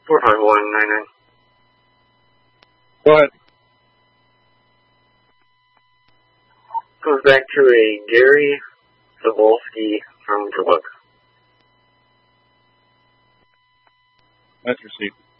45199. Go ahead. Comes back to a Gary Zabolski from Duluth. That's received.